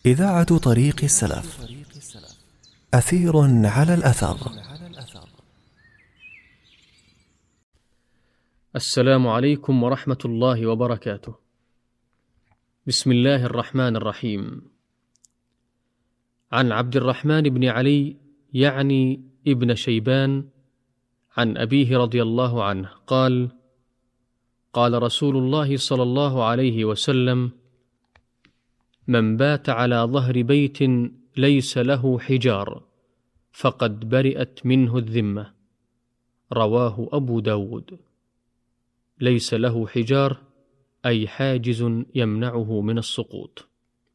إذاعة طريق السلف، أثير على الأثر. السلام عليكم ورحمة الله وبركاته. بسم الله الرحمن الرحيم. عن عبد الرحمن بن علي يعني ابن شيبان عن أبيه رضي الله عنه قال: قال رسول الله صلى الله عليه وسلم: من بات على ظهر بيت ليس له حجار فقد برئت منه الذمة. رواه أبو داود. ليس له حجار أي حاجز يمنعه من السقوط.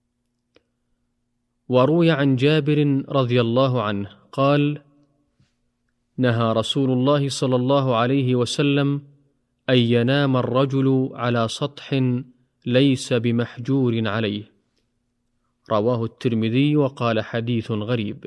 وروي عن جابر رضي الله عنه قال: نهى رسول الله صلى الله عليه وسلم أن ينام الرجل على سطح ليس بمحجور عليه. رواه الترمذي وقال حديث غريب.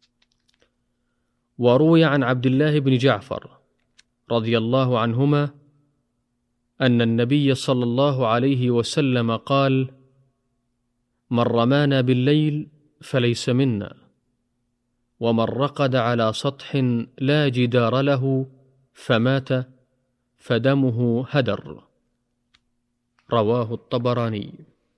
وروي عن عبد الله بن جعفر رضي الله عنهما أن النبي صلى الله عليه وسلم قال: من رمانا بالليل فليس منا، ومن رقد على سطح لا جدار له فمات فدمه هدر. رواه الطبراني.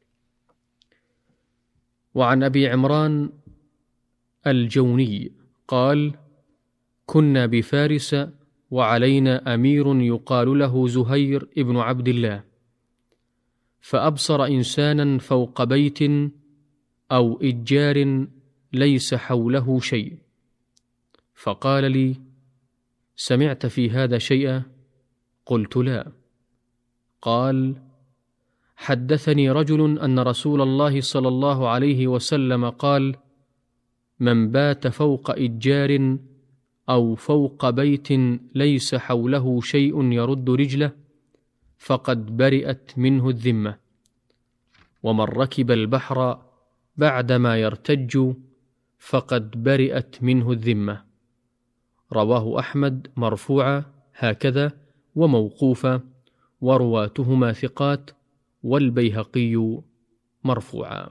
وعن أبي عمران الجوني قال: كنا بفارس وعلينا أمير يقال له زهير ابن عبد الله، فأبصر إنسانا فوق بيت أو إجار ليس حوله شيء، فقال لي: سمعت في هذا شيئا؟ قلت: لا. قال: حدثني رجل أن رسول الله صلى الله عليه وسلم قال: من بات فوق إجار أو فوق بيت ليس حوله شيء يرد رجله فقد برئت منه الذمة، ومن ركب البحر بعدما يرتج فقد برئت منه الذمة. رواه أحمد مرفوعا هكذا وموقوفا، ورواتهما ثقات، والبيهقي مرفوعا.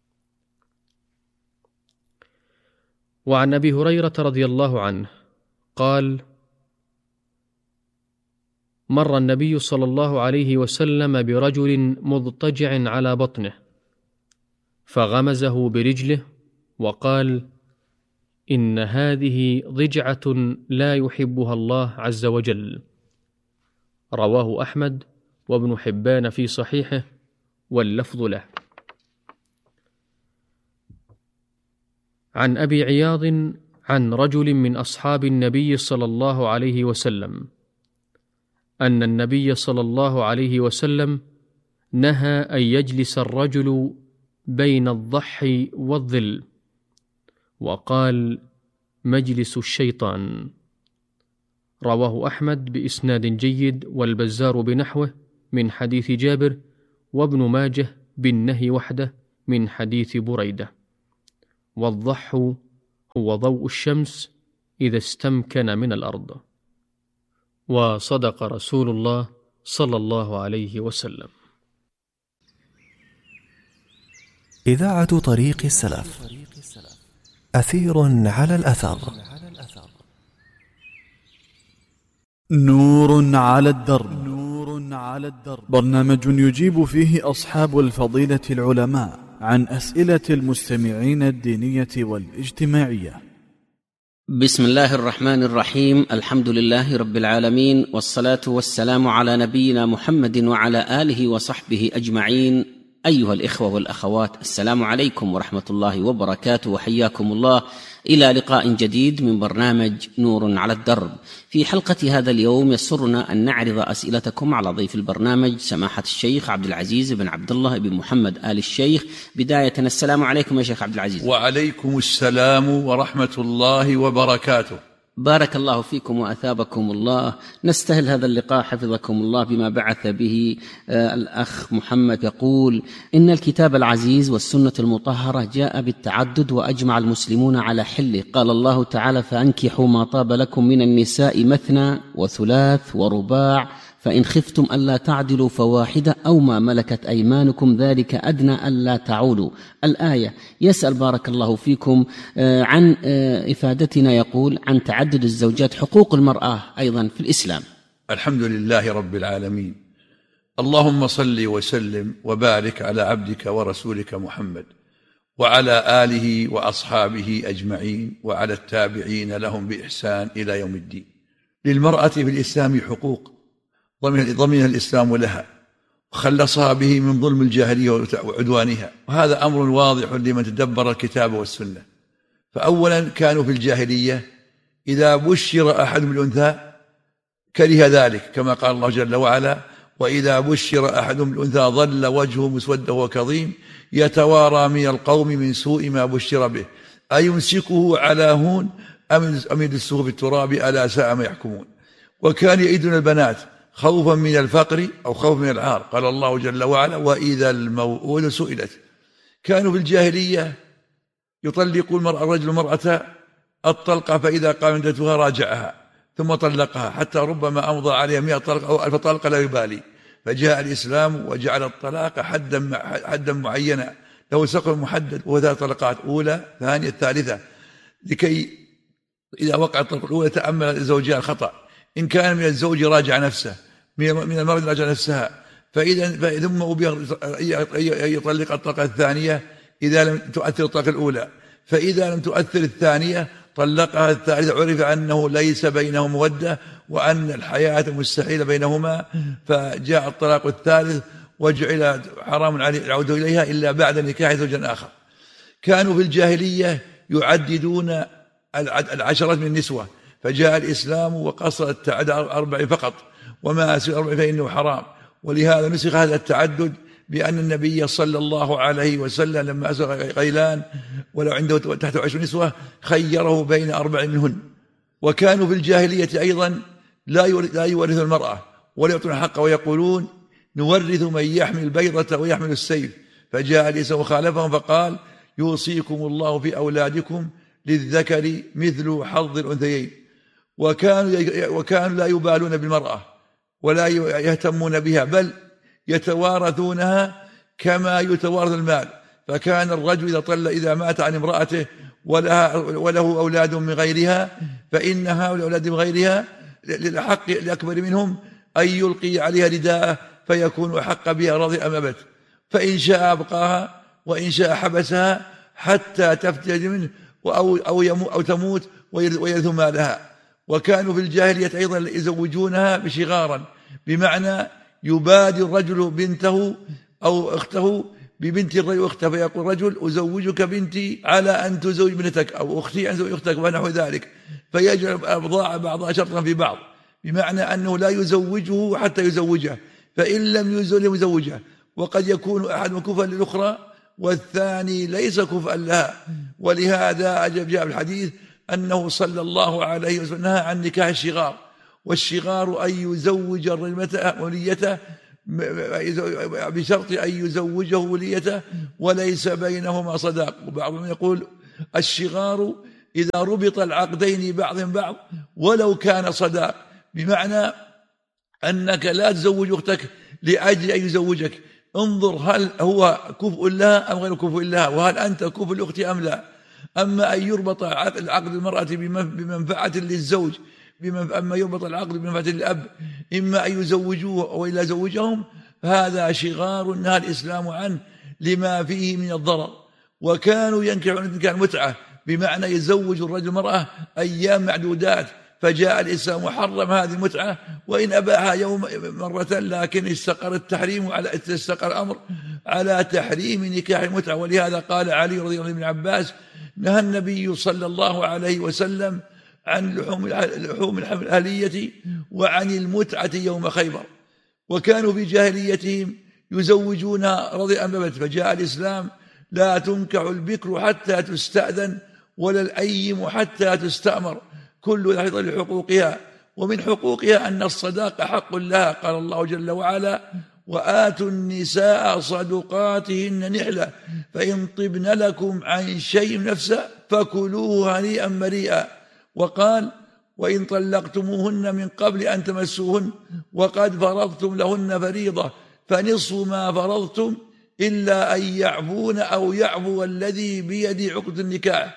وعن أبي هريرة رضي الله عنه قال: مر النبي صلى الله عليه وسلم برجل مضطجع على بطنه فغمزه برجله وقال: إن هذه ضجعة لا يحبها الله عز وجل. رواه أحمد وابن حبان في صحيحه واللفظ له. عن أبي عياض عن رجل من أصحاب النبي صلى الله عليه وسلم أن النبي صلى الله عليه وسلم نهى أن يجلس الرجل بين الضحي والظل، وقال: مجلس الشيطان. رواه أحمد بإسناد جيد والبزار بنحوه من حديث جابر، وابن ماجه بالنهي وحده من حديث بريدة. والضح هو ضوء الشمس إذا استمكن من الأرض. وصدق رسول الله صلى الله عليه وسلم. إذاعة طريق السلف، أثير على الأثر. نور على الدرب. برنامج يجيب فيه أصحاب الفضيلة العلماء عن أسئلة المستمعين الدينية والاجتماعية. بسم الله الرحمن الرحيم. الحمد لله رب العالمين، والصلاة والسلام على نبينا محمد وعلى آله وصحبه أجمعين. أيها الإخوة والأخوات، السلام عليكم ورحمة الله وبركاته، وحياكم الله إلى لقاء جديد من برنامج نور على الدرب. في حلقة هذا اليوم يسرنا أن نعرض أسئلتكم على ضيف البرنامج سماحة الشيخ عبد العزيز بن عبد الله بن محمد آل الشيخ. بداية السلام عليكم يا شيخ عبد العزيز. وعليكم السلام ورحمة الله وبركاته. بارك الله فيكم وأثابكم الله. نستهل هذا اللقاء حفظكم الله بما بعث به الأخ محمد، يقول: إن الكتاب العزيز والسنة المطهرة جاء بالتعدد وأجمع المسلمون على حله. قال الله تعالى: فأنكحوا ما طاب لكم من النساء مثنى وثلاث ورباع فإن خفتم ألا تعدلوا فواحدة أو ما ملكت أيمانكم ذلك أدنى ألا تعولوا. الآية. يسأل بارك الله فيكم عن إفادتنا، يقول عن تعدد الزوجات، حقوق المرأة أيضا في الإسلام. الحمد لله رب العالمين، اللهم صل وسلم وبارك على عبدك ورسولك محمد وعلى آله وأصحابه أجمعين وعلى التابعين لهم بإحسان إلى يوم الدين. للمرأة في الإسلام حقوق ضمنها الإسلام لها وخلصها به من ظلم الجاهلية وعدوانها، وهذا أمر واضح لمن تدبر الكتاب والسنة. فأولا كانوا في الجاهلية إذا بشر أحد بالأنثى كره ذلك، كما قال الله جل وعلا: وإذا بشر أحد بالأنثى ظل وجهه مسودا وهو كظيم يتوارى من القوم من سوء ما بشر به أيمسكه على هون أم يدسه في التراب ألا ساء ما يحكمون. وكان يئدون البنات خوفا من الفقر أو خوفا من العار، قال الله جل وعلا: وإذا الموءودة سئلت. كانوا في الجاهلية يطلق الرجل المرأة الطلقة، فإذا قام عدتها راجعها ثم طلقها، حتى ربما أمضى عليها 100 طلقة أو 1000 طلقة لا يبالي. فجاء الإسلام وجعل الطلاق حدا معينا له سقف محدد، وهو 3 طلقات: أولى، ثانية، الثالثة، لكي إذا وقع الطلقة الأولى تأمل الزوجان الخطأ. إن كان من الزوج راجع نفسه، من المرأة راجع نفسها، ثم يطلق الطلقة الثانية إذا لم تؤثر الطلقة الأولى، فإذا لم تؤثر الثانية طلقها الثالثة، عرف أنه ليس بينه مودة وأن الحياة مستحيلة بينهما، فجاء الطلاق الثالث وجعل حرام عليه العودة إليها إلا بعد نكاح زوج آخر. كانوا في الجاهلية يعددون العشرات من النسوة، فجاء الإسلام وقصر التعدد 4 فقط، وما سوى 4 فإنه حرام. ولهذا نسخ هذا التعدد بأن النبي صلى الله عليه وسلم لما أسر غيلان ولو عنده تحت 10 نسوة خيره بين 4 منهن. وكانوا في الجاهلية أيضا لا يورث المرأة ولا يعطون حقه، ويقولون: نورث من يحمل البيضة ويحمل السيف. فجاء الإسلام وخالفهم فقال: يوصيكم الله في أولادكم للذكر مثل حظ الأنثيين. وكانوا لا يبالون بالمرأة ولا يهتمون بها، بل يتوارثونها كما يتوارث المال. فكان الرجل إذا مات عن امرأته وله أولاد من غيرها، فإن هؤلاء الأولاد من غيرها للحق الأكبر منهم أن يلقي عليها رداءه فيكون أحق بها راضي أم أبت، فإن شاء أبقاها وإن شاء حبسها حتى تفتج منه أو تموت ويرث مالها. وكانوا في الجاهلية أيضا يزوجونها بشغارا، بمعنى يبادر الرجل بنته أو أخته ببنت الرجل أخته، فيقول الرجل: أزوجك بنتي على أن تزوج بنتك، أو أختي أن تزوج أختك، ونحو ذلك، فيجعل أبضاع بعضها شرطا في بعض، بمعنى أنه لا يزوجه حتى يزوجه، فإن لم يزوجه. وقد يكون أحد كفءا للأخرى والثاني ليس كفءا لها. ولهذا جاء الحديث أنه صلى الله عليه وسلم نهى عن نكاح الشغار، والشغار أن يزوج وليته بشرط أن يزوجه وليته وليس بينهما صداق. وبعضهم يقول: الشغار إذا ربط العقدين بعض ولو كان صداق، بمعنى أنك لا تزوج أختك لأجل أن يزوجك، انظر هل هو كفء لها أم غير كفء لها، وهل أنت كفء لأختي أم لا. أما أن يربط العقد المرأة بمنفعة للزوج، أما يربط العقد بمنفعة للأب، إما أن يزوجوه أو إلا زوجهم، فهذا شغار نهى الإسلام عنه لما فيه من الضرر. وكانوا ينكحون نكاح المتعة، بمعنى يزوج الرجل المرأة أيام معدودات، فجاء الإسلام وحرم هذه المتعة، وإن أباها يوم مرة، لكن استقر الأمر على تحريم نكاح المتعة. ولهذا قال علي رضي الله عنه ابن عباس: نهى النبي صلى الله عليه وسلم عن لحوم الأهلية وعن المتعة يوم خيبر. وكانوا في جاهليتهم يزوجون رضي أم أبت، فجاء الإسلام: لا تنكح البكر حتى تستأذن ولا الأيم حتى تستأمر، كل ذلك لحقوقها. ومن حقوقها أن الصداق حق لها، قال الله جل وعلا: وآتوا النساء صدقاتهن نحلة فإن طبن لكم عن شيء نفسه فكلوه هنيئا مريئا. وقال: وإن طلقتموهن من قبل أن تمسوهن وقد فرضتم لهن فريضة فنصف ما فرضتم إلا أن يعفون أو يعفو الذي بيده عقد النكاح.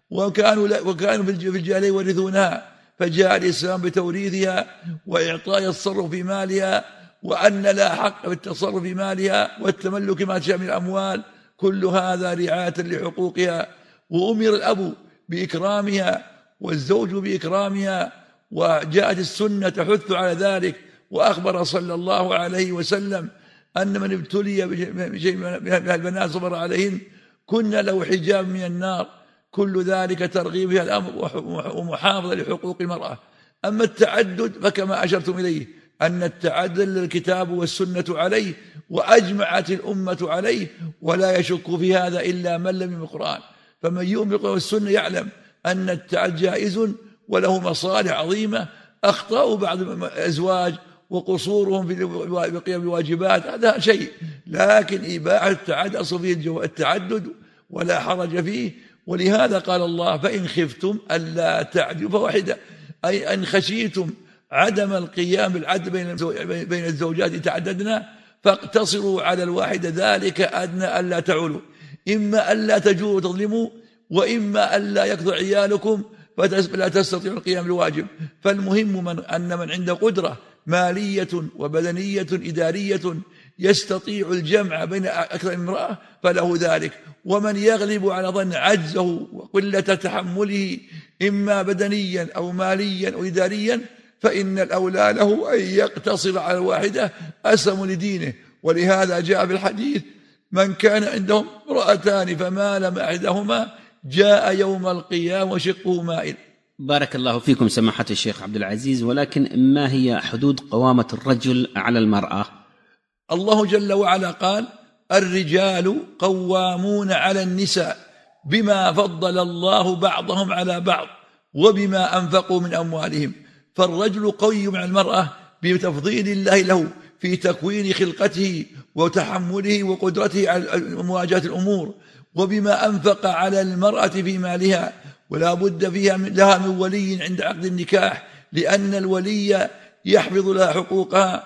وكانوا في الجاهلية يورثونها، فجاء الإسلام بتوريثها وإعطاء التصرف في مالها، وأن لا حق في التصرف في مالها والتملك ما تشاء من الأموال، كل هذا رعاية لحقوقها. وأمر الأب بإكرامها والزوج بإكرامها، وجاءت السنة تحث على ذلك. وأخبر صلى الله عليه وسلم أن من ابتلي بشيء من البنات صبر عليهن كن له حجاب من النار. كل ذلك ترغيب في الأمر ومحافظة لحقوق المرأة. أما التعدد فكما أشرتم إليه أن التعدد الكتاب والسنة عليه وأجمعت الأمة عليه، ولا يشك في هذا إلا من لم يؤمن بالقرآن. فمن يؤمن بالقرآن والسنة يعلم أن التعدد جائز وله مصالح عظيمة. أخطأوا بعض الأزواج وقصورهم في القيام بالواجبات هذا شيء، لكن إباحة التعدد أصل فيه التعدد ولا حرج فيه. ولهذا قال الله فإن خفتم ألا تعدلوا فواحدة، أي أن خشيتم عدم القيام بالعدل بين الزوجات تعددنا فاقتصروا على الواحدة، ذلك أدنى ألا تعولوا، إما ألا تجوروا وتظلموا، وإما ألا يكثر عيالكم فلا تستطيعوا القيام بالواجب. فالمهم أن من عنده قدرة مالية وبدنية إدارية يستطيع الجمع بين أكثر من امرأة فله ذلك. ومن يغلب على ظن عجزه وقلة تحمله إما بدنيا أو ماليا أو إداريا فإن الأولى له أن يقتصر على الواحدة أسم لدينه. ولهذا جاء في الحديث من كان عندهم امرأتان فمال مع إحداهما جاء يوم القيامة وشقه مائل. بارك الله فيكم سماحة الشيخ عبد العزيز، ولكن ما هي حدود قوامة الرجل على المرأة؟ الله جل وعلا قال الرجال قوامون على النساء بما فضل الله بعضهم على بعض وبما أنفقوا من أموالهم. فالرجل قوي على المرأة بتفضيل الله له في تكوين خلقته وتحمله وقدرته على مواجهة الأمور، وبما أنفق على المرأة في مالها. ولا بد فيها لها من ولي عند عقد النكاح، لأن الولي يحفظ لها حقوقها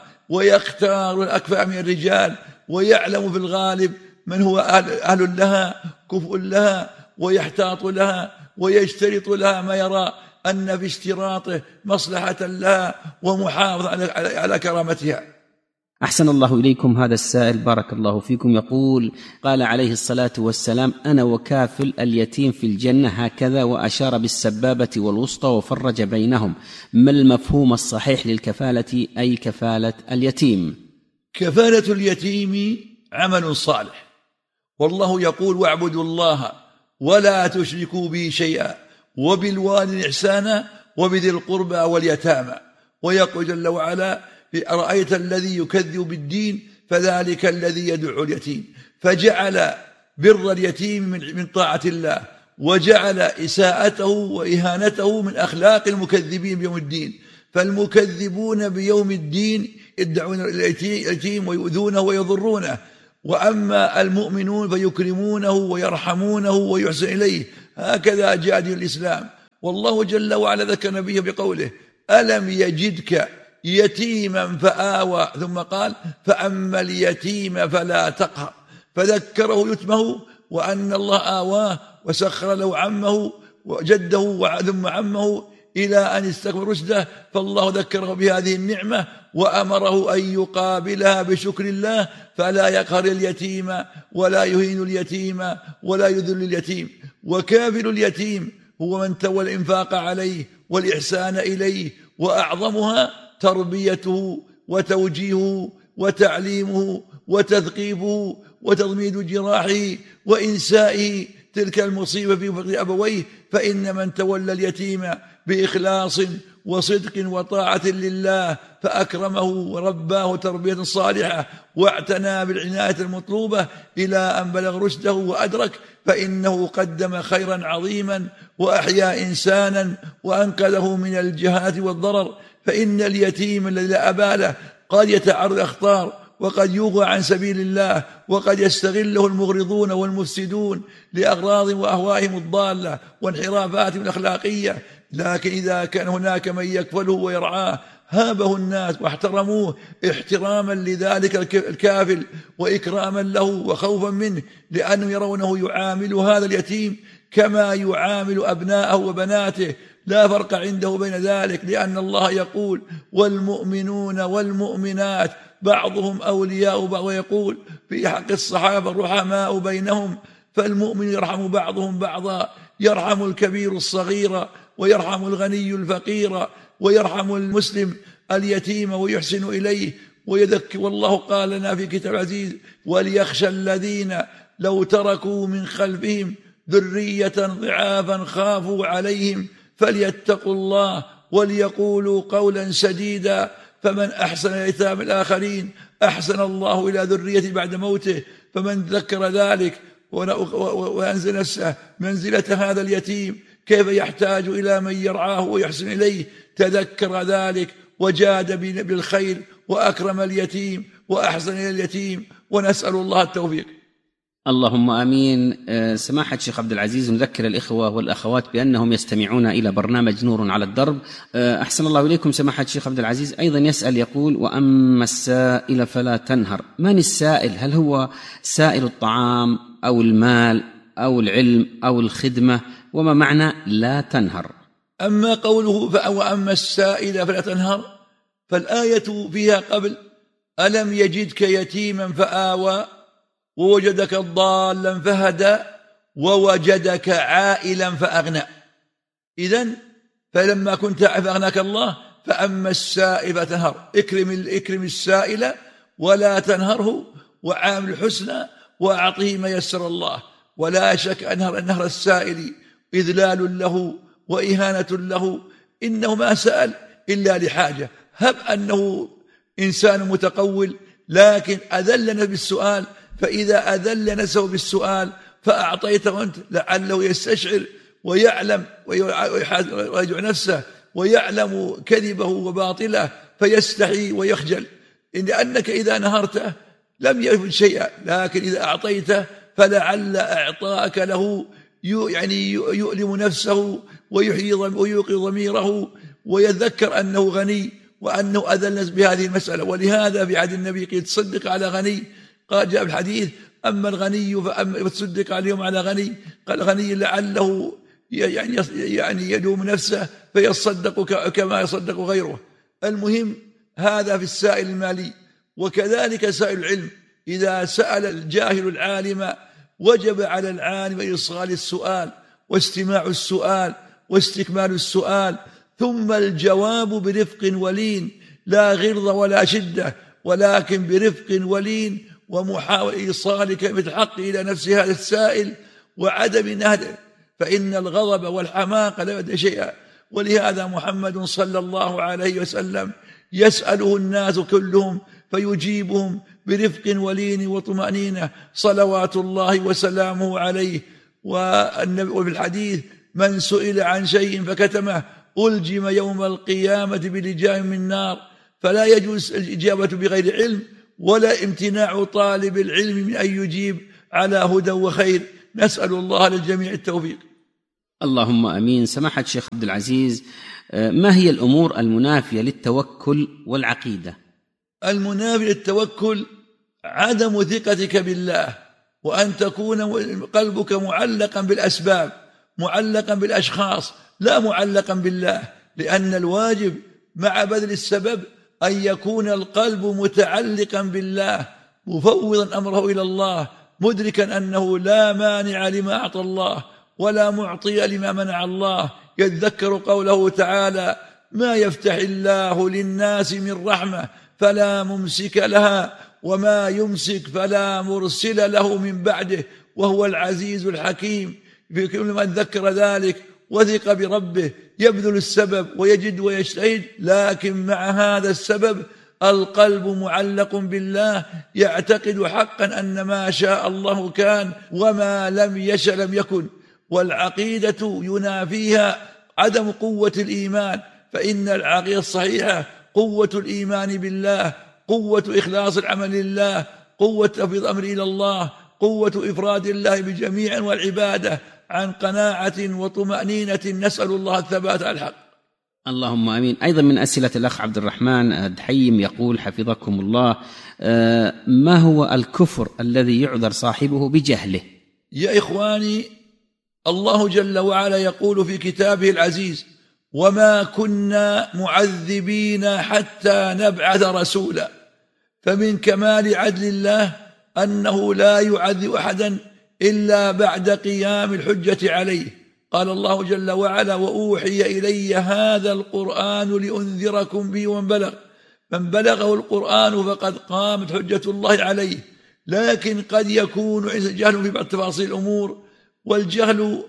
ويختار الأكفأ من الرجال، ويعلم في الغالب من هو أهل لها كفء لها، ويحتاط لها ويشترط لها ما يرى أن في اشتراطه مصلحة لها ومحافظة على كرامتها. أحسن الله إليكم. هذا السائل بارك الله فيكم يقول قال عليه الصلاة والسلام أنا وكافل اليتيم في الجنة هكذا، وأشار بالسبابة والوسطى وفرج بينهم. ما المفهوم الصحيح للكفالة أي كفالة اليتيم؟ كفالة اليتيم عمل صالح، والله يقول واعبدوا الله ولا تشركوا به شيئا وبالوالدين إحسانا وبذي القربى واليتامى. ويقول جل وعلا أرأيت الذي يكذب بالدين فذلك الذي يدعو اليتيم. فجعل بر اليتيم من طاعة الله، وجعل إساءته وإهانته من أخلاق المكذبين بيوم الدين. فالمكذبون بيوم الدين يدعون اليتيم ويؤذونه ويضرونه، وأما المؤمنون فيكرمونه ويرحمونه ويحسن إليه. هكذا جاء دين الإسلام. والله جل وعلا ذكر نبيه بقوله ألم يجدك يتيما فآوى، ثم قال فأما اليتيم فلا تقهر، فذكره يتمه وأن الله آواه وسخر له عمه وجده ثم عمه إلى أن استكمل رشده. فالله ذكره بهذه النعمة وأمره أن يقابلها بشكر الله، فلا يقهر اليتيم ولا يهين اليتيم ولا يذل اليتيم. وكافل اليتيم هو من تولى الإنفاق عليه والإحسان إليه، وأعظمها تربيته وتوجيهه وتعليمه وتثقيفه وتضميد جراحه وإنسائه تلك المصيبة في فقد أبويه. فإن من تولى اليتيم بإخلاص وصدق وطاعة لله فأكرمه ورباه تربية صالحة واعتنى بالعناية المطلوبة إلى أن بلغ رشده وأدرك، فإنه قدم خيرا عظيما وأحيا إنسانا وأنقذه من الجهات والضرر. فإن اليتيم الذي لا أبا له قد يتعرض الأخطار وقد يغوى عن سبيل الله، وقد يستغله المغرضون والمفسدون لأغراض وأهوائهم الضالة وانحرافاتهم الأخلاقية. لكن إذا كان هناك من يكفله ويرعاه هابه الناس واحترموه احتراما لذلك الكافل وإكراما له وخوفا منه، لأنهم يرونه يعامل هذا اليتيم كما يعامل أبناءه وبناته، لا فرق عنده بين ذلك، لأن الله يقول والمؤمنون والمؤمنات بعضهم أولياء بعض، ويقول في حق الصحابة الرحماء بينهم، فالمؤمن يرحم بعضهم بعضا، يرحم الكبير الصغير ويرحم الغني الفقير ويرحم المسلم اليتيم ويحسن إليه ويذكر. والله قال لنا في كتاب عزيز وليخشى الذين لو تركوا من خلفهم ذرية ضعافا خافوا عليهم فليتقوا الله وليقولوا قولا سديدا، فمن أحسن إيتام الآخرين أحسن الله إلى ذريته بعد موته. فمن ذكر ذلك وأنزل نفسه منزلة هذا اليتيم كيف يحتاج إلى من يرعاه ويحسن إليه، تذكر ذلك وجاد بالخير وأكرم اليتيم وأحسن إلى اليتيم، ونسأل الله التوفيق. اللهم آمين. سماحة الشيخ عبد العزيز، نذكر الإخوة والأخوات بأنهم يستمعون إلى برنامج نور على الدرب. أحسن الله إليكم. سماحة الشيخ عبد العزيز أيضا يسأل يقول وأما السائل فلا تنهر. من السائل؟ هل هو سائل الطعام أو المال أو العلم أو الخدمة؟ وما معنى لا تنهر؟ أما قوله وأما السائل فلا تنهر، فالآية فيها قبل ألم يجدك يتيما فآوى ووجدك ضالا فهدى ووجدك عائلا فأغنى. إذن فلما كنت فأغناك الله، فأما السائل فتنهر، اكرم السائل ولا تنهره، وعامل الحسنى وأعطه ما يسر الله. ولا شك أن نهر السائل إذلال له وإهانة له، إنه ما سأل إلا لحاجة، هب أنه إنسان متقول لكن أذلنا بالسؤال، فإذا أذل نفسه بالسؤال فأعطيته أنت لعله يستشعر ويعلم ويراجع نفسه ويعلم كذبه وباطله فيستحي ويخجل، لأنك إذا نهرته لم يفعل شيئا، لكن إذا أعطيته فلعل إعطاءك له يعني يؤلم نفسه ويوقظ ضميره ويذكر أنه غني وأنه أذل الناس بهذه المسألة. ولهذا في عهد النبي قيل تصدق على غني، قال جاء بالحديث أما الغني فتصدق عليهم على غني، قال غني لعله يعني يلوم نفسه فيصدق كما يصدق غيره. المهم هذا في السائل المالي. وكذلك سائل العلم، إذا سأل الجاهل العالم وجب على العالم إيصال السؤال واستماع السؤال واستكمال السؤال، ثم الجواب برفق ولين، لا غلظ ولا شدة، ولكن برفق ولين ومحاولة إيصال كلمة الحق إلى نفس هذا السائل وعدم نهده، فإن الغضب والحماقة لا يؤدي شيئا. ولهذا محمد صلى الله عليه وسلم يسأله الناس كلهم فيجيبهم برفق ولين وطمأنينة صلوات الله وسلامه عليه. وفي الحديث من سئل عن شيء فكتمه ألجم يوم القيامة بلجام من نار. فلا يجوز الإجابة بغير علم ولا امتناع طالب العلم من أن يجيب على هدى وخير. نسأل الله للجميع التوفيق. اللهم أمين. سماحة الشيخ عبد العزيز، ما هي الأمور المنافية للتوكل والعقيدة؟ المنافي للتوكل عدم ثقتك بالله، وأن تكون قلبك معلقا بالأسباب، معلقا بالأشخاص، لا معلقا بالله، لأن الواجب مع بذل السبب أن يكون القلب متعلقا بالله مفوضا أمره إلى الله، مدركا أنه لا مانع لما أعطى الله ولا معطي لما منع الله. يتذكر قوله تعالى ما يفتح الله للناس من رحمة فلا ممسك لها وما يمسك فلا مرسل له من بعده وهو العزيز الحكيم. في كل من ذكر ذلك وثق بربه يبذل السبب ويجد ويجتهد، لكن مع هذا السبب القلب معلق بالله، يعتقد حقا أن ما شاء الله كان وما لم يشأ لم يكن. والعقيدة ينافيها عدم قوة الإيمان، فإن العقيدة الصحيحة قوة الإيمان بالله، قوة إخلاص العمل لله، قوة تفويض الأمر إلى الله، قوة إفراد الله بجميع والعبادة. عن قناعة وطمأنينة، نسأل الله الثبات على الحق. اللهم آمين. أيضا من أسئلة الأخ عبد الرحمن الدحيم يقول حفظكم الله: ما هو الكفر الذي يعذر صاحبه بجهله؟ يا إخواني، الله جل وعلا يقول في كتابه العزيز: وما كنا معذبين حتى نبعث رسولا. فمن كمال عدل الله أنه لا يعذب أحدا إلا بعد قيام الحجة عليه. قال الله جل وعلا: وأوحي إلي هذا القرآن لأنذركم به ومن بلغ، من بلغه القرآن فقد قامت حجة الله عليه. لكن قد يكون جهل في بعض تفاصيل الأمور، والجهل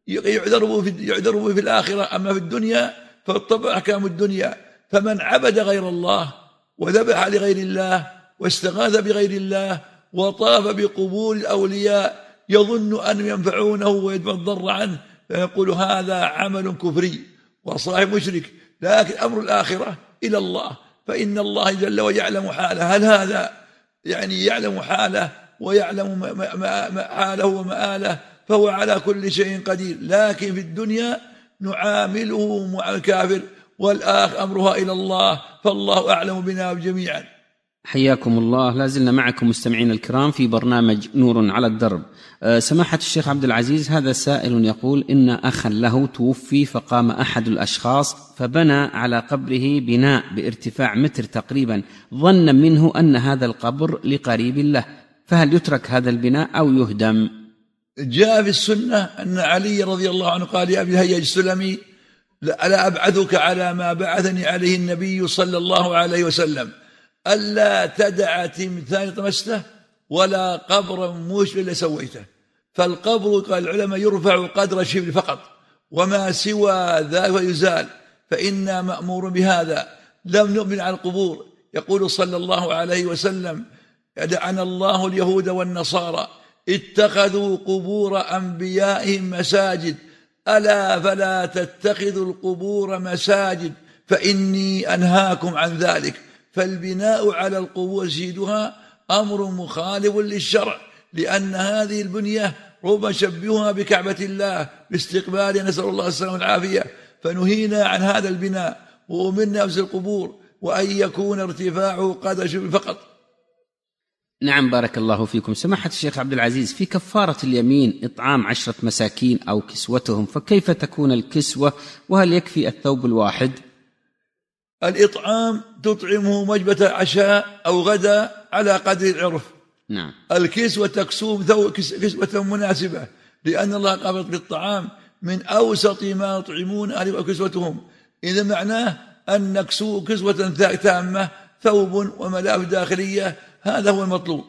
يعذر به في الآخرة. أما في الدنيا فالطبع أحكام الدنيا. فمن عبد غير الله وذبح لغير الله واستغاث بغير الله وطاف بقبور الأولياء يظن أن ينفعونه ويدفع الضر عنه، فيقول هذا عمل كفري وصاحب مشرك. لكن أمر الآخرة إلى الله، فإن الله جل وعلا يعلم حاله. هل هذا يعني يعلم حاله ويعلم حاله ومآله؟ فهو على كل شيء قدير. لكن في الدنيا نعامله مع الكافر، والآخر أمرها إلى الله، فالله أعلم بنا جميعا. حياكم الله. لازلنا معكم مستمعين الكرام في برنامج نور على الدرب. سماحة الشيخ عبد العزيز، هذا سائل يقول: إن أخا له توفي، فقام أحد الأشخاص فبنى على قبره بناء بارتفاع متر تقريبا، ظنا منه أن هذا القبر لقريب له، فهل يترك هذا البناء أو يهدم؟ جاء في السنة أن علي رضي الله عنه قال: يا أبي الهيج السلمي، ألا أبعثك على ما بعثني عليه النبي صلى الله عليه وسلم، ألا تدع تمثال طمسته ولا قبرا مشبه إلا سويته. فالقبر قال العلماء يرفع قدر الشبر فقط، وما سوى ذلك يزال، فإنا مأمور بهذا. لم نؤمن على القبور. يقول صلى الله عليه وسلم: لعن الله اليهود والنصارى اتخذوا قبور أنبيائهم مساجد، ألا فلا تتخذوا القبور مساجد فإني أنهاكم عن ذلك. فالبناء على القبور سيدها أمر مخالف للشرع، لأن هذه البنية ربما شبهها بكعبة الله باستقبالها، نسأل الله السلامة والعافية. فنهينا عن هذا البناء وأمرنا بنفس القبور، وأن يكون ارتفاعه قدر شبر فقط. نعم، بارك الله فيكم. سماحة الشيخ عبد العزيز، في كفارة اليمين إطعام 10 مساكين أو كسوتهم، فكيف تكون الكسوة؟ وهل يكفي الثوب الواحد؟ الإطعام تطعمه وجبة عشاء أو غدا على قدر العرف. نعم. الكسوة تكسوم كسوة مناسبة، لأن الله قبض بالطعام من أوسط ما يطعمون أهله وكسوتهم. إذا معناه أن نكسو كسوة تامة، ثوب وملابس داخلية، هذا هو المطلوب.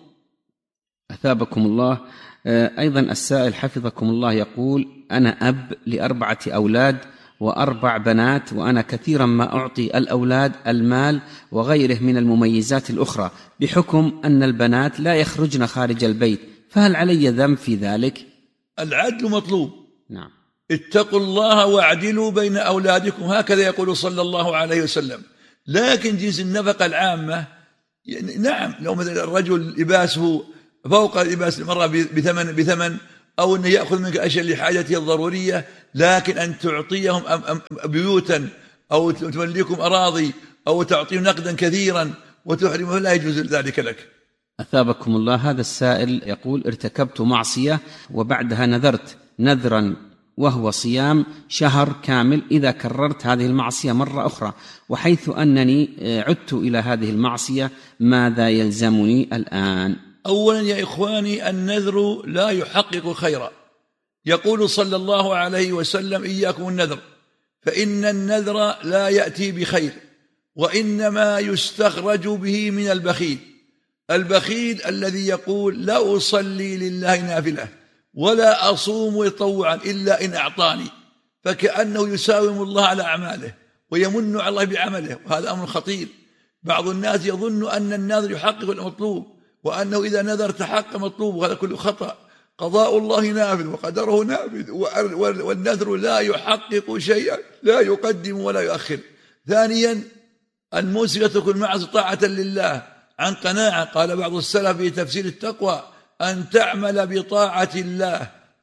أثابكم الله. أيضا السائل حفظكم الله يقول: أنا أب ل4 أولاد و4 بنات، وأنا كثيرا ما أعطي الأولاد المال وغيره من المميزات الأخرى، بحكم أن البنات لا يخرجن خارج البيت، فهل علي ذنب في ذلك؟ العدل مطلوب. نعم. اتقوا الله واعدلوا بين أولادكم، هكذا يقول صلى الله عليه وسلم. لكن جنس النفقة العامة، يعني نعم، لو مثلا الرجل لباسه فوق لباس المرأة بثمن أو أنه يأخذ منك أشياء لحاجته الضرورية، لكن أن تعطيهم بيوتا أو تملكهم أراضي أو تعطيهم نقدا كثيرا وتحرمه، لا يجوز ذلك لك. أثابكم الله. هذا السائل يقول: ارتكبت معصية وبعدها نذرت نذرا وهو صيام شهر كامل إذا كررت هذه المعصية مرة أخرى، وحيث أنني عدت إلى هذه المعصية، ماذا يلزمني الآن؟ أولا يا إخواني، النذر لا يحقق خيرا. يقول صلى الله عليه وسلم: إياكم النذر، فإن النذر لا يأتي بخير، وإنما يستخرج به من البخيل. البخيل الذي يقول: لا أصلي لله نافلة ولا أصوم تطوعا إلا إن أعطاني، فكأنه يساوم الله على أعماله ويمن على الله بعمله، وهذا أمر خطير. بعض الناس يظن أن النذر يحقق المطلوب، وأنه إذا نذر تحقق مطلوب، وهذا كله خطأ. قضاء الله نافذ وقدره نافذ، والنذر لا يحقق شيئا، لا يقدم ولا يؤخر. ثانيا، الموسى تكون معه طاعة لله عن قناعة. قال بعض السلف في تفسير التقوى: أن تعمل بطاعة الله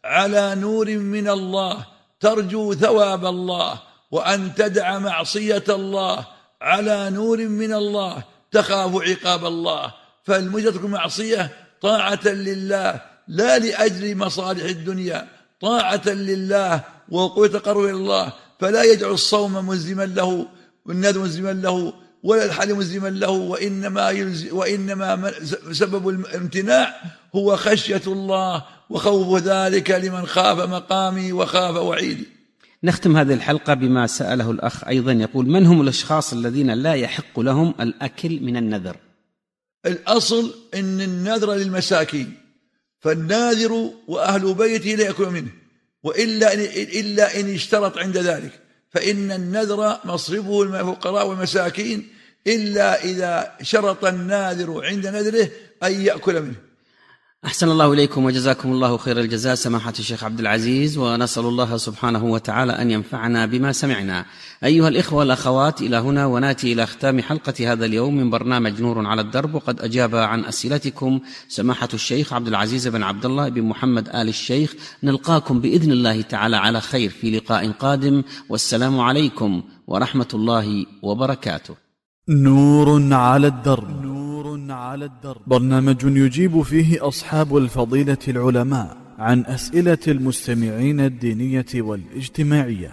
على نور من الله ترجو ثواب الله، وأن تدع معصية الله على نور من الله تخاف عقاب الله. فالمجرد المعصية طاعة لله لا لأجل مصالح الدنيا، طاعة لله ووقوع تقرب إلى الله. فلا يجعل الصوم ملزما له والنذر ملزما له ولا الحل ملزما له، وإنما سبب الامتناع هو خشية الله وخوف ذلك لمن خاف مقامي وخاف وعيدي. نختم هذه الحلقة بما سأله الأخ أيضا، يقول: من هم الأشخاص الذين لا يحق لهم الأكل من النذر؟ الأصل أن النذر للمساكين، فالناذر وأهل بيته لا يأكل منه، إلا إن اشترط عند ذلك، فإن النذر مصرفه الفقراء والمساكين، إلا إذا شرط الناذر عند نذره أن يأكل منه. أحسن الله إليكم وجزاكم الله خير الجزاء سماحة الشيخ عبد العزيز، ونسأل الله سبحانه وتعالى أن ينفعنا بما سمعنا. أيها الإخوة والأخوات، إلى هنا وناتي إلى ختام حلقة هذا اليوم من برنامج نور على الدرب، وقد أجاب عن أسئلتكم سماحة الشيخ عبد العزيز بن عبد الله بن محمد آل الشيخ. نلقاكم بإذن الله تعالى على خير في لقاء قادم، والسلام عليكم ورحمة الله وبركاته. نور على الدرب. برنامج يجيب فيه أصحاب الفضيلة العلماء عن أسئلة المستمعين الدينية والاجتماعية.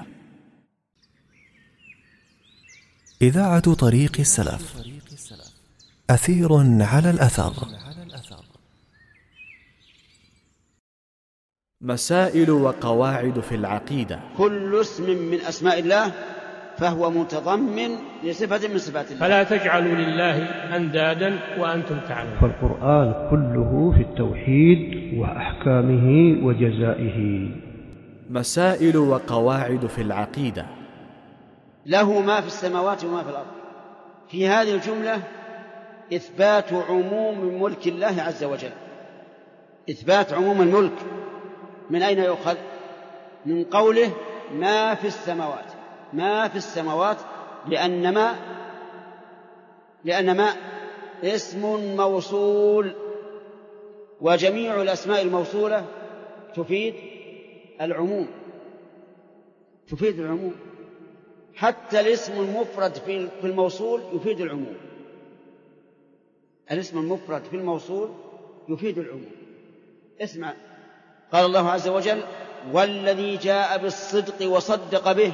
إذاعة طريق السلف، أثير على الأثر. مسائل وقواعد في العقيدة. كل اسم من أسماء الله فهو متضمن لصفة من صفات الله. فلا تجعلوا لله أندادا وأنتم تعلمون. فالقرآن كله في التوحيد وأحكامه وجزائه. مسائل وقواعد في العقيدة. له ما في السماوات وما في الأرض. في هذه الجملة إثبات عموم ملك الله عز وجل. إثبات عموم الملك من أين يؤخذ؟ من قوله ما في السماوات. ما في السماوات، لأن ما اسم موصول، وجميع الأسماء الموصولة تفيد العموم. حتى الاسم المفرد في الموصول يفيد العموم. الاسم المفرد في الموصول يفيد العموم. اسمع، قال الله عز وجل: والذي جاء بالصدق وصدق به.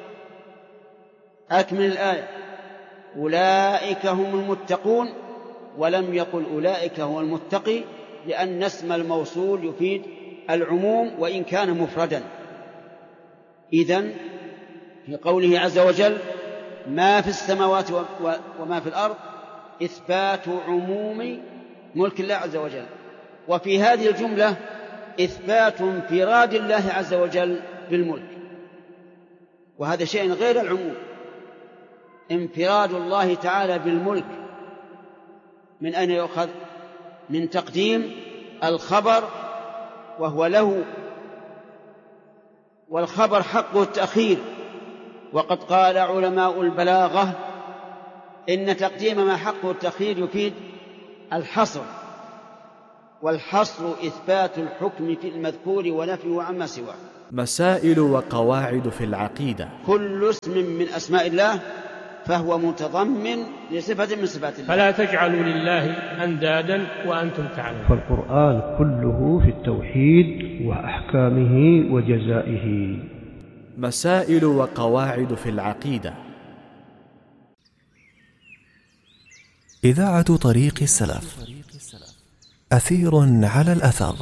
أكمل الآية: أولئك هم المتقون، ولم يقل أولئك هو المتقي، لأن اسم الموصول يفيد العموم وإن كان مفردا. إذن في قوله عز وجل ما في السماوات وما في الأرض إثبات عموم ملك الله عز وجل. وفي هذه الجملة إثبات انفراد الله عز وجل بالملك، وهذا شيء غير العموم. انفراد الله تعالى بالملك من أين يؤخذ؟ من تقديم الخبر وهو له، والخبر حقه التأخير. وقد قال علماء البلاغة إن تقديم ما حقه التأخير يفيد الحصر، والحصر إثبات الحكم في المذكور ونفيه عما سواه. مسائل وقواعد في العقيدة. كل اسم من أسماء الله فهو متضمن لصفة من صفات الله. فلا تجعلوا لله أندادا وأنتم تعلمون. فالقرآن كله في التوحيد وأحكامه وجزائه. مسائل وقواعد في العقيدة. إذاعة طريق السلف، أثير على الأثر.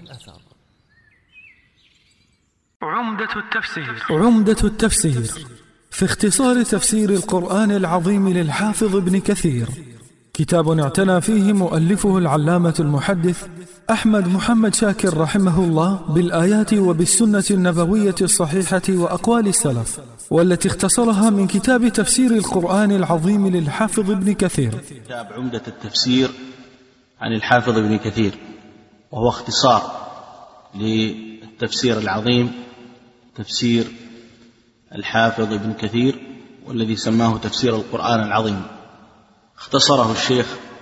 عمدة التفسير في اختصار تفسير القرآن العظيم للحافظ ابن كثير، كتاب اعتنى فيه مؤلفه العلامة المحدث أحمد محمد شاكر رحمه الله بالآيات وبالسنة النبوية الصحيحة وأقوال السلف، والتي اختصرها من كتاب تفسير القرآن العظيم للحافظ ابن كثير. كتاب عمدة التفسير عن الحافظ ابن كثير، وهو اختصار للتفسير العظيم تفسير الحافظ ابن كثير، والذي سماه تفسير القرآن العظيم. اختصره الشيخ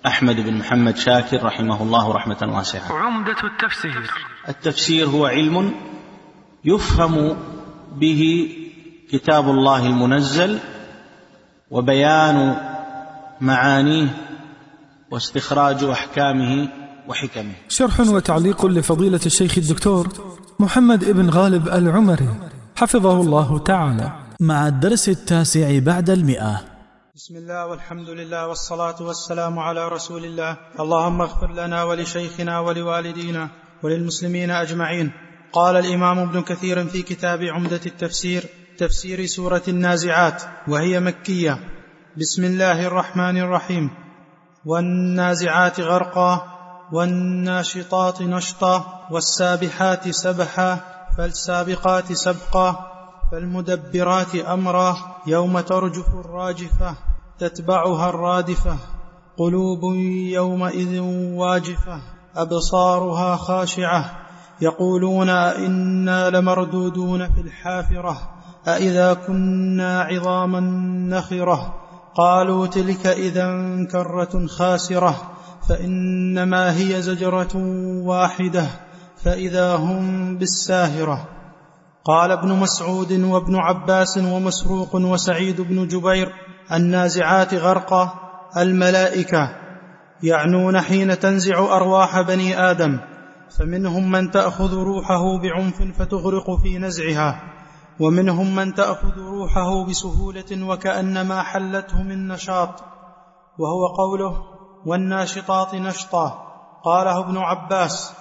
أحمد بن محمد شاكر رحمه الله رحمة واسعة. عمدة التفسير. التفسير هو علم يفهم به كتاب الله المنزل وبيان معانيه واستخراج أحكامه وحكمه. شرح وتعليق لفضيلة الشيخ الدكتور محمد بن غالب العمري حفظه الله تعالى، مع الدرس 9 بعد 100. بسم الله والحمد لله والصلاة والسلام على رسول الله. اللهم اغفر لنا ولشيخنا ولوالدينا وللمسلمين أجمعين. قال الإمام ابن كثير في كتاب عمدة التفسير تفسير سورة النازعات وهي مكية: بسم الله الرحمن الرحيم. والنازعات غرقا والناشطات نشطا والسابحات سبحا فالسابقات سبقا فالمدبرات أمرا يوم ترجف الراجفة تتبعها الرادفة قلوب يومئذ واجفة أبصارها خاشعة يقولون أئنا لمردودون في الحافرة أئذا كنا عظاما نخرة قالوا تلك إذا كرة خاسرة فإنما هي زجرة واحدة فإذا هم بالساهرة. قال ابن مسعود وابن عباس ومسروق وسعيد بن جبير: النازعات غرقا الملائكة، يعنون حين تنزع أرواح بني آدم، فمنهم من تأخذ روحه بعنف فتغرق في نزعها، ومنهم من تأخذ روحه بسهولة وكأنما حلته من نشاط، وهو قوله: والناشطات نشطا. قاله ابن عباس.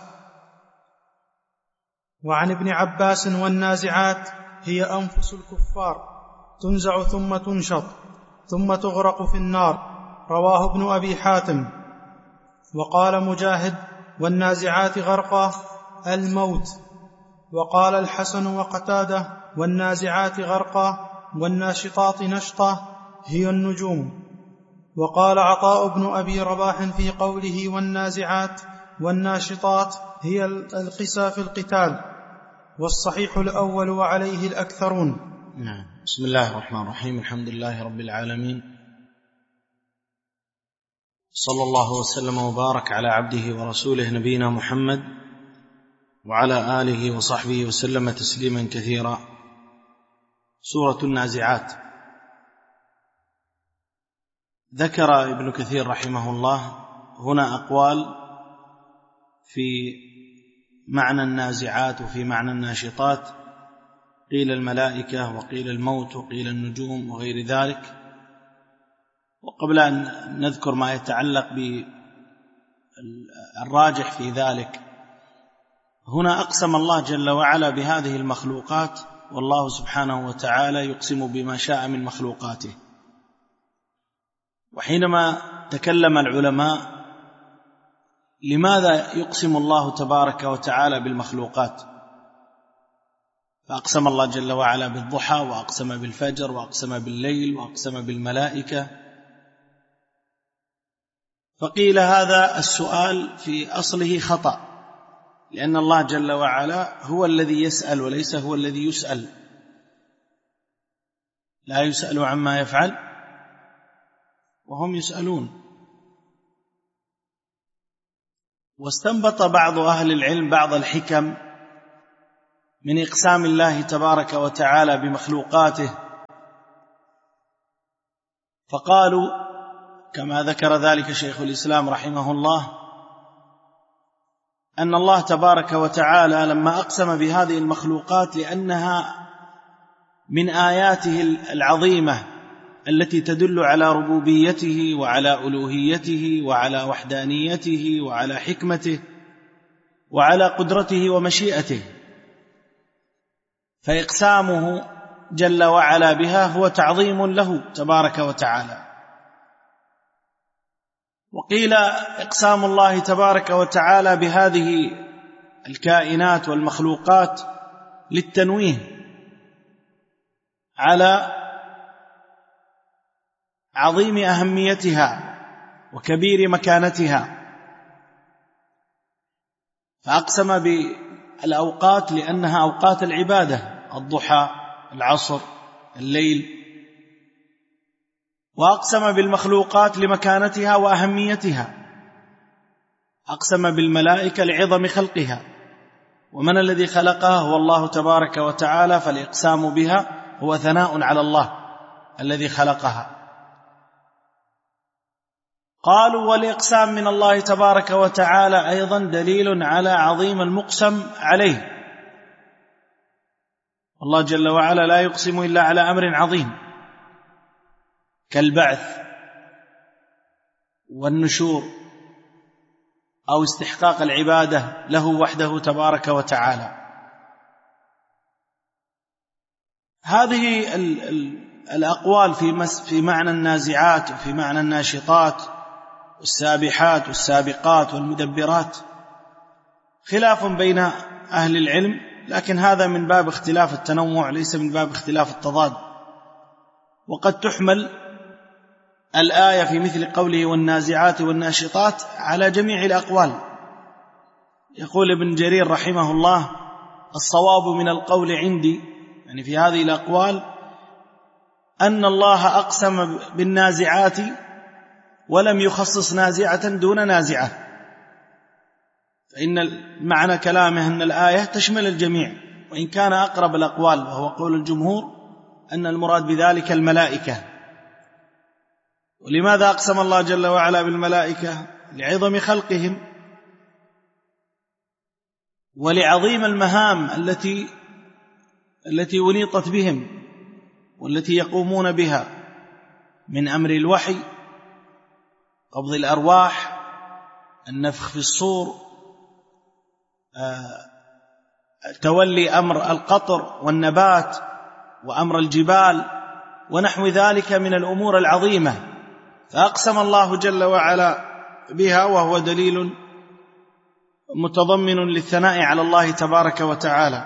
وعن ابن عباس: والنازعات هي أنفس الكفار، تنزع ثم تنشط ثم تغرق في النار. رواه ابن أبي حاتم. وقال مجاهد: والنازعات غرقا الموت. وقال الحسن وقتادة: والنازعات غرقا والناشطات نشطا هي النجوم. وقال عطاء بن أبي رباح في قوله: والنازعات والناشطات هي القسى في القتال. والصحيح الأول وعليه الأكثرون. بسم الله الرحمن الرحيم. الحمد لله رب العالمين، صلى الله وسلم وبارك على عبده ورسوله نبينا محمد وعلى آله وصحبه وسلم تسليما كثيرا. سورة النازعات. ذكر ابن كثير رحمه الله هنا أقوال في معنى النازعات وفي معنى الناشطات، قيل الملائكة وقيل الموت وقيل النجوم وغير ذلك. وقبل أن نذكر ما يتعلق بالراجح في ذلك، هنا أقسم الله جل وعلا بهذه المخلوقات، والله سبحانه وتعالى يقسم بما شاء من مخلوقاته. وحينما تكلم العلماء لماذا يقسم الله تبارك وتعالى بالمخلوقات، فأقسم الله جل وعلا بالضحى، وأقسم بالفجر، وأقسم بالليل، وأقسم بالملائكة. فقيل هذا السؤال في أصله خطأ، لأن الله جل وعلا هو الذي يسأل وليس هو الذي يسأل، لا يسأل عما يفعل وهم يسألون. واستنبط بعض أهل العلم بعض الحكم من إقسام الله تبارك وتعالى بمخلوقاته، فقالوا كما ذكر ذلك شيخ الإسلام رحمه الله أن الله تبارك وتعالى لما أقسم بهذه المخلوقات لأنها من آياته العظيمة التي تدل على ربوبيته وعلى ألوهيته وعلى وحدانيته وعلى حكمته وعلى قدرته ومشيئته، فإقسامه جل وعلا بها هو تعظيم له تبارك وتعالى. وقيل إقسام الله تبارك وتعالى بهذه الكائنات والمخلوقات للتنويه على عظيم أهميتها وكبير مكانتها، فأقسم بالأوقات لأنها أوقات العبادة: الضحى، العصر، الليل. وأقسم بالمخلوقات لمكانتها وأهميتها، أقسم بالملائكة لعظم خلقها، ومن الذي خلقها؟ هو الله تبارك وتعالى، فالإقسام بها هو ثناء على الله الذي خلقها. قالوا والإقسام من الله تبارك وتعالى أيضا دليل على عظيم المقسم عليه، الله جل وعلا لا يقسم إلا على أمر عظيم كالبعث والنشور أو استحقاق العبادة له وحده تبارك وتعالى. هذه الأقوال في معنى النازعات وفي معنى الناشطات والسابحات والسابقات والمدبرات خلاف بين أهل العلم، لكن هذا من باب اختلاف التنوع ليس من باب اختلاف التضاد. وقد تحمل الآية في مثل قوله والنازعات والناشطات على جميع الأقوال. يقول ابن جرير رحمه الله: الصواب من القول عندي، يعني في هذه الأقوال، أن الله أقسم بالنازعات ولم يخصص نازعة دون نازعة، فإن معنى كلامه أن الآية تشمل الجميع، وإن كان أقرب الأقوال وهو قول الجمهور أن المراد بذلك الملائكة. ولماذا أقسم الله جل وعلا بالملائكة؟ لعظم خلقهم ولعظيم المهام التي ونيطت بهم والتي يقومون بها، من أمر الوحي، قبض الأرواح، النفخ في الصور، تولي أمر القطر والنبات وأمر الجبال ونحو ذلك من الأمور العظيمة، فأقسم الله جل وعلا بها، وهو دليل متضمن للثناء على الله تبارك وتعالى.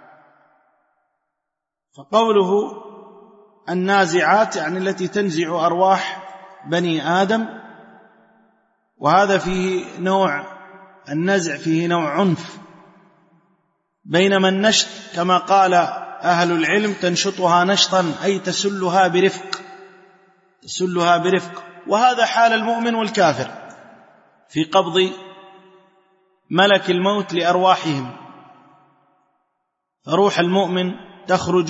فقوله النازعات يعني التي تنزع أرواح بني آدم، وهذا فيه نوع النزع، فيه نوع عنف، بينما النشط كما قال أهل العلم تنشطها نشطا أي تسلها برفق، وهذا حال المؤمن والكافر في قبض ملك الموت لأرواحهم. روح المؤمن تخرج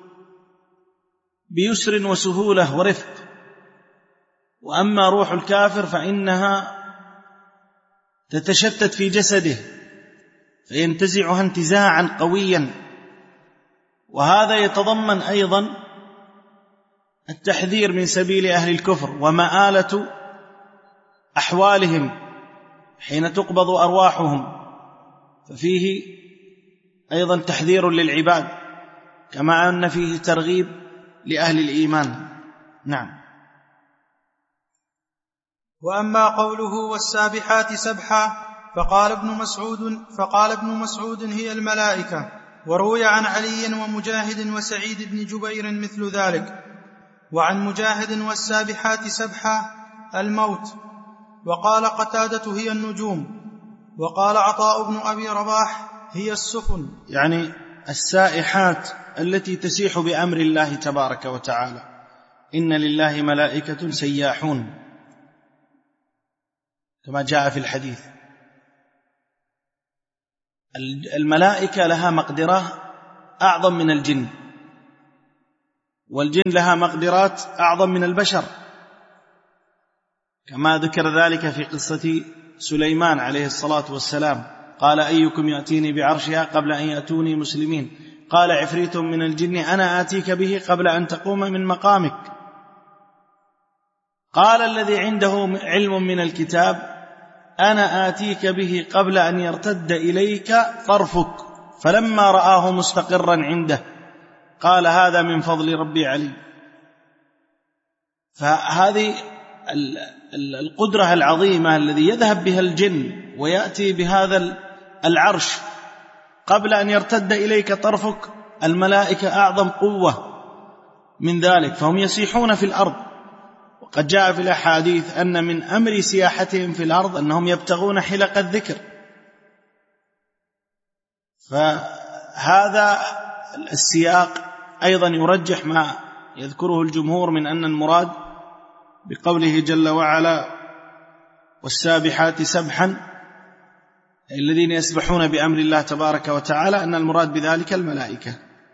بيسر وسهولة ورفق، وأما روح الكافر فإنها تتشتت في جسده فينتزعها انتزاعا قويا. وهذا يتضمن أيضا التحذير من سبيل أهل الكفر ومآلة أحوالهم حين تقبض أرواحهم، ففيه أيضا تحذير للعباد كما أن فيه ترغيب لأهل الإيمان. نعم. وأما قوله والسابحات سبحا فقال ابن مسعود هي الملائكة، وروي عن علي ومجاهد وسعيد بن جبير مثل ذلك، وعن مجاهد والسابحات سبحا الموت، وقال قتادة هي النجوم، وقال عطاء بن أبي رباح هي السفن، يعني السائحات التي تسيح بأمر الله تبارك وتعالى. إن لله ملائكة سياحون كما جاء في الحديث. الملائكة لها مقدرة أعظم من الجن، والجن لها مقدرات أعظم من البشر، كما ذكر ذلك في قصة سليمان عليه الصلاة والسلام. قال أيكم يأتيني بعرشها قبل أن يأتوني مسلمين، قال عفريت من الجن أنا آتيك به قبل أن تقوم من مقامك. قال الذي عنده علم من الكتاب أنا آتيك به قبل أن يرتد إليك طرفك، فلما رآه مستقرا عنده قال هذا من فضل ربي علي. فهذه القدرة العظيمة الذي يذهب بها الجن ويأتي بهذا العرش قبل أن يرتد إليك طرفك، الملائكة أعظم قوة من ذلك، فهم يسيحون في الأرض. وقد جاء في الأحاديث أن من أمر سياحتهم في الأرض أنهم يبتغون حلق الذكر. فهذا السياق أيضا يرجح ما يذكره الجمهور من أن المراد بقوله جل وعلا والسابحات سبحا الذين يسبحون بأمر الله تبارك وتعالى، أن المراد بذلك الملائكة.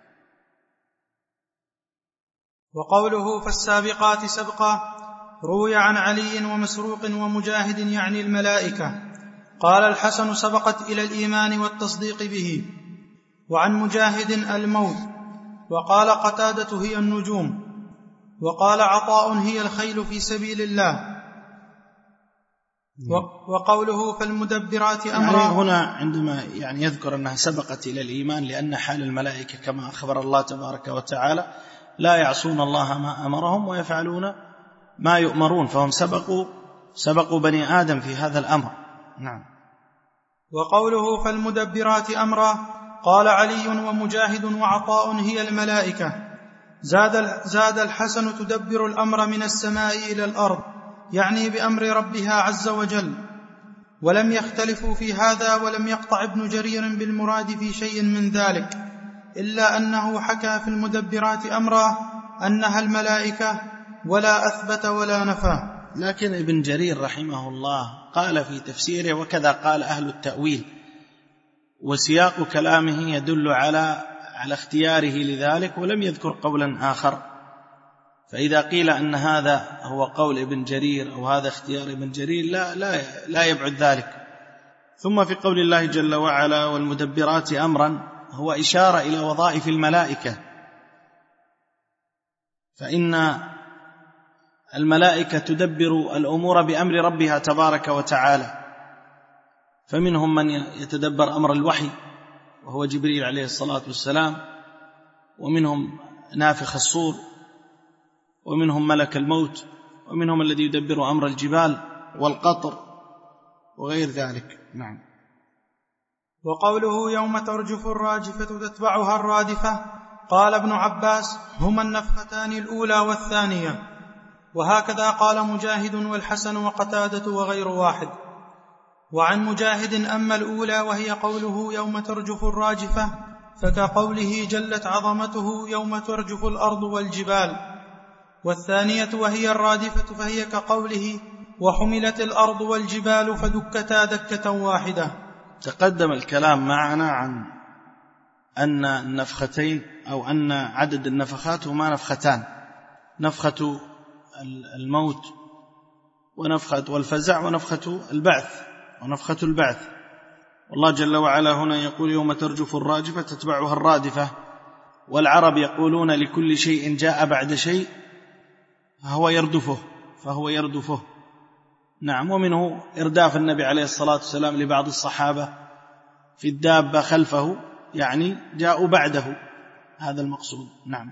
وقوله فالسابقات سبقا روي عن علي ومسروق ومجاهد يعني الملائكة. قال الحسن سبقت إلى الإيمان والتصديق به. وعن مجاهد الموت. وقال قتادة هي النجوم. وقال عطاء هي الخيل في سبيل الله. وقوله فالمدبرات أمرا، يعني هنا عندما يذكر أنها سبقت إلى الإيمان، لأن حال الملائكة كما أخبر الله تبارك وتعالى لا يعصون الله ما أمرهم ويفعلون ما يؤمرون، فهم سبقوا بني آدم في هذا الأمر. نعم. وقوله فالمدبرات أمرا، قال علي ومجاهد وعطاء هي الملائكة. زاد الحسن تدبر الأمر من السماء إلى الأرض، يعني بأمر ربها عز وجل. ولم يختلفوا في هذا، ولم يقطع ابن جرير بالمراد في شيء من ذلك، إلا أنه حكى في المدبرات أمرا أنها الملائكة، ولا أثبت ولا نفى. لكن ابن جرير رحمه الله قال في تفسيره، وكذا قال أهل التأويل، وسياق كلامه يدل على اختياره لذلك، ولم يذكر قولا آخر. فإذا قيل أن هذا هو قول ابن جرير أو هذا اختيار ابن جرير لا يبعد ذلك. ثم في قول الله جل وعلا والمدبرات أمرا، هو إشارة إلى وظائف الملائكة، فإن الملائكة تدبر الأمور بأمر ربها تبارك وتعالى. فمنهم من يتدبر أمر الوحي وهو جبريل عليه الصلاة والسلام، ومنهم نافخ الصور، ومنهم ملك الموت، ومنهم الذي يدبر أمر الجبال والقطر وغير ذلك. نعم. وقوله يوم ترجف الراجفة تتبعها الرادفة، قال ابن عباس هما النفختان الأولى والثانية. وهكذا قال مجاهد والحسن وقتادة وغير واحد. وعن مجاهد أما الأولى وهي قوله يوم ترجف الراجفة، فكقوله جلت عظمته يوم ترجف الأرض والجبال. والثانية وهي الرادفة فهي كقوله وحملت الأرض والجبال فدكتا دكة واحدة. تقدم الكلام معنا عن أن النفختين أو أن عدد النفخات هما نفختان، نفخة الموت ونفخة والفزع ونفخة البعث. والله جل وعلا هنا يقول يوم ترجف الراجفة تتبعها الرادفة. والعرب يقولون لكل شيء جاء بعد شيء فهو يردفه. نعم. ومنه إرداف النبي عليه الصلاة والسلام لبعض الصحابة في الدابة خلفه، يعني جاءوا بعده، هذا المقصود. نعم.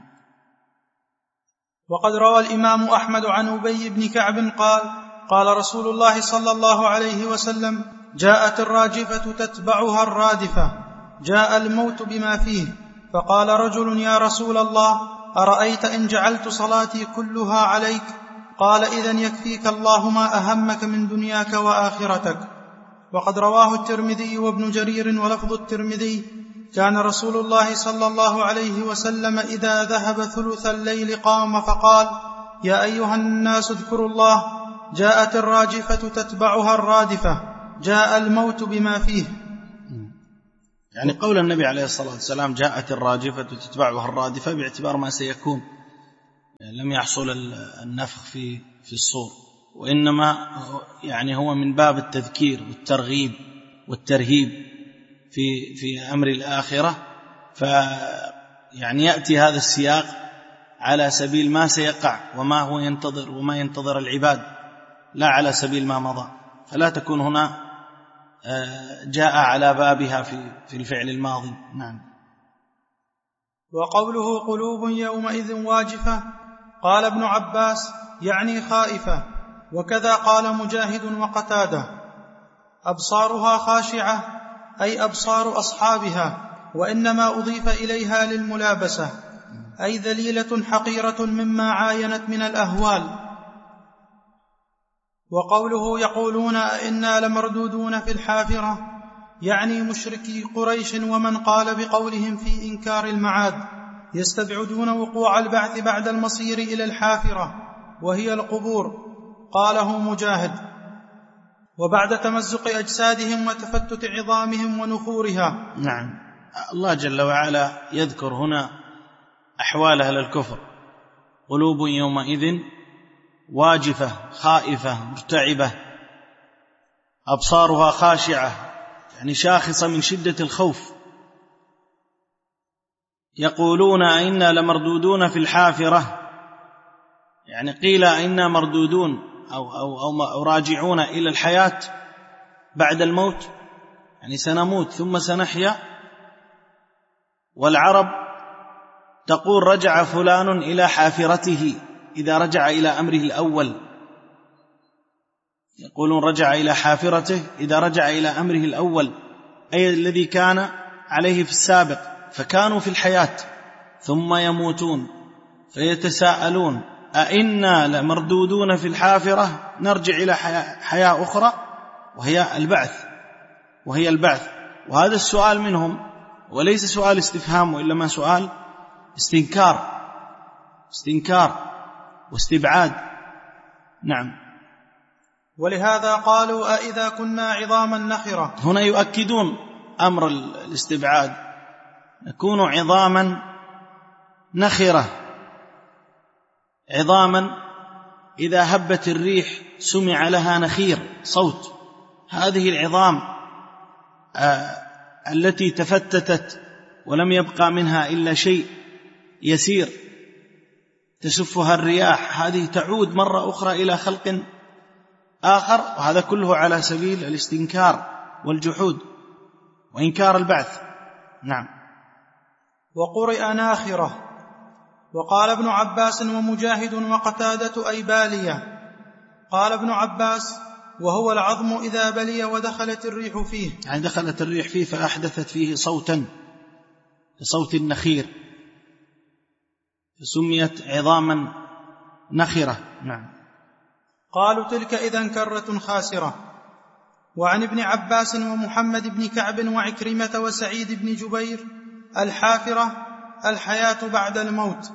وقد روى الإمام أحمد عن أبي بن كعب قال رسول الله صلى الله عليه وسلم جاءت الراجفة تتبعها الرادفة، جاء الموت بما فيه. فقال رجل يا رسول الله أرأيت إن جعلت صلاتي كلها عليك؟ قال إذن يكفيك الله ما أهمك من دنياك وآخرتك. وقد رواه الترمذي وابن جرير ولفظ الترمذي كان رسول الله صلى الله عليه وسلم إذا ذهب ثلث الليل قام فقال يا أيها الناس اذكروا الله، جاءت الراجفة تتبعها الرادفة، جاء الموت بما فيه. يعني قول النبي عليه الصلاة والسلام جاءت الراجفة تتبعها الرادفة باعتبار ما سيكون، يعني لم يحصل النفخ في الصور، وإنما يعني هو من باب التذكير والترغيب والترهيب في أمر الآخرة. فيعني يأتي هذا السياق على سبيل ما سيقع وما هو ينتظر وما ينتظر العباد، لا على سبيل ما مضى، فلا تكون هنا جاء على بابها في الفعل الماضي. نعم. وقوله قلوب يومئذ واجفة، قال ابن عباس يعني خائفة، وكذا قال مجاهد وقتادة. أبصارها خاشعة أي أبصار أصحابها، وإنما أضيف إليها للملابسة، أي ذليلة حقيرة مما عاينت من الأهوال. وقوله يقولون إنا لمردودون في الحافرة، يعني مشركي قريش ومن قال بقولهم في إنكار المعاد، يستبعدون وقوع البعث بعد المصير إلى الحافرة وهي القبور. قاله مجاهد. وبعد تمزق أجسادهم وتفتت عظامهم ونخورها. نعم. الله جل وعلا يذكر هنا أحوال أهل الكفر: قلوب يومئذ واجفة خائفة مرتعبة أبصارها خاشعة، يعني شاخصة من شدة الخوف، يقولون أئنا لمردودون في الحافرة، يعني قيل أئنا مردودون أو راجعون إلى الحياة بعد الموت، يعني سنموت ثم سنحيا. والعرب تقول رجع فلان إلى حافرته إذا رجع إلى أمره الأول، يقولون رجع إلى حافرته إذا رجع إلى أمره الأول، أي الذي كان عليه في السابق، فكانوا في الحياة ثم يموتون فيتساءلون أئنا لمردودون في الحافرة، نرجع إلى حياة أخرى وهي البعث. وهذا السؤال منهم وليس سؤال استفهام، وإنما سؤال استنكار واستبعاد. نعم. ولهذا قالوا أئذا كنا عظاما نخرة، هنا يؤكدون أمر الاستبعاد، نكون عظاما نخرة، عظاما إذا هبت الريح سمع لها نخير صوت. هذه العظام التي تفتتت ولم يبقى منها إلا شيء يسير تسفها الرياح، هذه تعود مرة أخرى إلى خلق آخر، وهذا كله على سبيل الاستنكار والجحود وإنكار البعث. نعم. وقرئ ناخرة. وقال ابن عباس ومجاهد وقتادة أي بالية. قال ابن عباس: وهو العظم إذا بلي ودخلت الريح فيه، يعني دخلت الريح فيه فأحدثت فيه صوتا كصوت النخير فسميت عظاما نخرة. نعم. قالوا تلك إذن كرة خاسرة. وعن ابن عباس ومحمد بن كعب وعكرمة وسعيد بن جبير: الحافرة الحياة بعد الموت.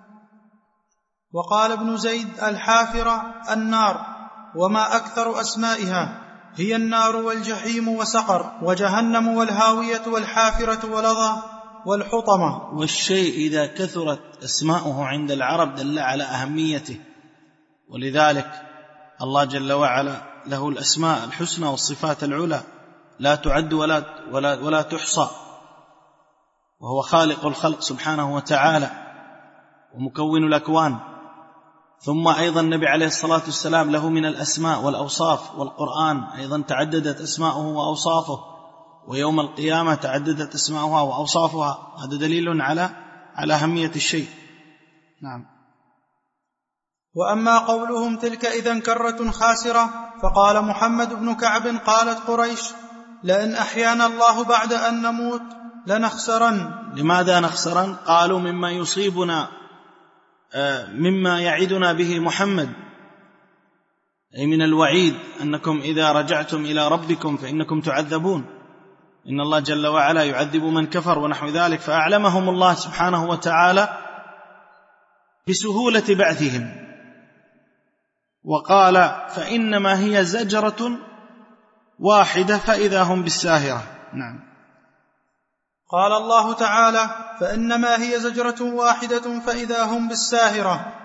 وقال ابن زيد: الحافرة النار، وما أكثر أسمائها، هي النار والجحيم وسقر وجهنم والهاوية والحافرة ولظى والحطمة. والشيء إذا كثرت أسماؤه عند العرب دل على أهميته، ولذلك الله جل وعلا له الأسماء الحسنى والصفات العلى لا تعد ولا تحصى، وهو خالق الخلق سبحانه وتعالى ومكون الأكوان. ثم أيضا النبي عليه الصلاة والسلام له من الأسماء والأوصاف، والقرآن أيضا تعددت أسماؤه وأوصافه، ويوم القيامة تعددت أسماؤها وأوصافها. هذا دليل على أهمية الشيء. نعم. وأما قولهم تلك إذن كرة خاسرة، فقال محمد بن كعب: قالت قريش: لئن أحيانا الله بعد أن نموت لنخسرن. لماذا نخسرن؟ قالوا مما يصيبنا، مما يعدنا به محمد، أي من الوعيد أنكم إذا رجعتم إلى ربكم فإنكم تعذبون، إن الله جل وعلا يعذب من كفر ونحو ذلك. فأعلمهم الله سبحانه وتعالى بسهولة بعثهم، وقال: فإنما هي زجرة واحدة فإذا هم بالساهرة. نعم. قال الله تعالى: فإنما هي زجرة واحدة فإذا هم بالساهرة.